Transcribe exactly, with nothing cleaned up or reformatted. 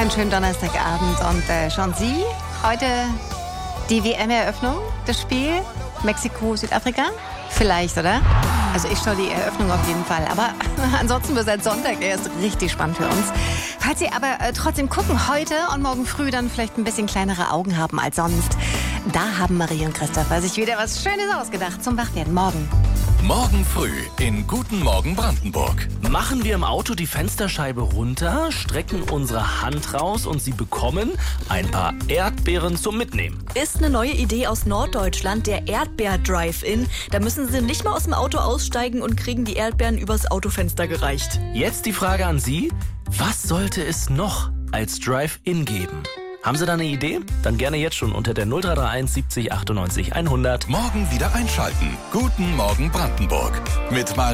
Einen schönen Donnerstagabend und äh, schauen Sie heute die W M-Eröffnung, das Spiel Mexiko-Südafrika? Vielleicht, oder? Also ich schaue die Eröffnung auf jeden Fall. Aber ansonsten wird seit Sonntag erst richtig spannend für uns. Falls Sie aber äh, trotzdem gucken, heute und morgen früh dann vielleicht ein bisschen kleinere Augen haben als sonst. Da haben Marie und Christopher sich wieder was Schönes ausgedacht zum Wachwerden morgen. Morgen früh in Guten Morgen Brandenburg. Machen wir im Auto die Fensterscheibe runter, strecken unsere Hand raus und Sie bekommen ein paar Erdbeeren zum Mitnehmen. Ist eine neue Idee aus Norddeutschland, der Erdbeer-Drive-In. Da müssen Sie nicht mal aus dem Auto aussteigen und kriegen die Erdbeeren übers Autofenster gereicht. Jetzt die Frage an Sie, was sollte es noch als Drive-In geben? Haben Sie da eine Idee? Dann gerne jetzt schon unter der null drei drei eins siebzig achtundneunzig hundert. Morgen wieder einschalten. Guten Morgen Brandenburg. Mit Marie